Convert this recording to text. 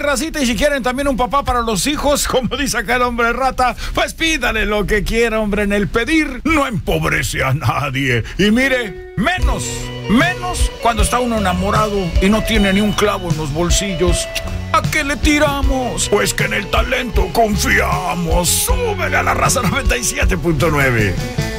racita, y si quieren también un papá para los hijos, como dice acá el hombre rata, pues pídale lo que quiera, hombre. En el pedir no empobrece a nadie. Y mire, menos cuando está uno enamorado y no tiene ni un clavo en los bolsillos. ¿A qué le tiramos? Pues que en el talento confiamos. Súbele a La Raza 97.9.